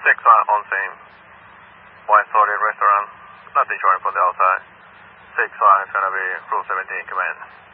6-1 on scene. Wine-sorted restaurant. Nothing showing from the outside. 6-1 is going to be Route 17 command.